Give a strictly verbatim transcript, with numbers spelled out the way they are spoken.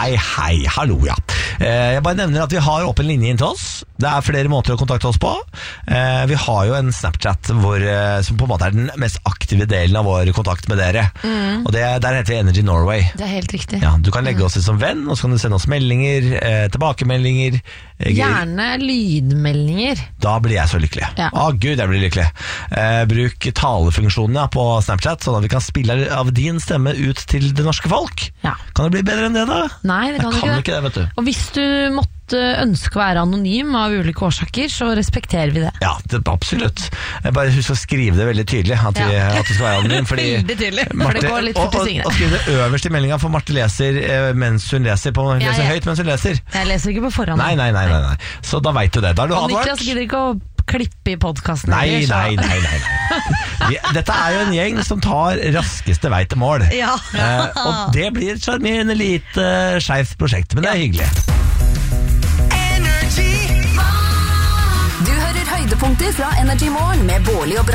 Hei, hei, hallo, ja. Eh, jeg bare nevner at vi har åpen linje inn til oss. Det er flere måter å kontakte oss på. Eh, vi har jo en Snapchat hvor, eh, som på en måte er den mest aktive delen av vår kontakt med dere. Mm. Og det, der heter vi Energy Norway. Det er helt riktig. Ja, du kan legge oss som venn, og så kan du sende oss meldinger, eh, tilbakemeldinger. Eh, Gjerne lydmeldinger. Da blir jeg så lykkelig. Å, Ja. ah, Gud, jeg blir lykkelig. Eh, bruk talefunksjonen ja, på Snapchat, sånn at vi kan spille av din stemme ut til det norske folk. Ja. Kan det bli bedre enn det, da? Nei, det kan, Jeg kan ikke, ikke det, vet du. Og hvis du måtte ønske å være anonym av ulike årsaker, så respekterer vi det. Ja, det, absolutt. Jeg bare husk å skrive det veldig tydelig, at, vi, Ja. at det skal være anonym. Fordi Veldig tydelig, for Marte, det går litt fort i og, og, svingene. og skrive det øverst i meldinga, for Marte leser eh, mens hun leser, på, hun Ja, leser ja. høyt mens hun leser. Jeg leser ikke på forhånd. Nei, nei, nei, nei, nei. Så da vet du det. Da er du Og advart. Niklas gidder ikke å klippe i podcasten. Nei, nei, nei, nei, nei. Vi, dette er jo en gjeng som tar raskeste vei til mål. Ja. Eh, og det blir et sjarmerende lite uh, skeivt prosjekt, men det er hyggelig. Du hører høydepunkter fra Energy Morgen med Bårli og Bra.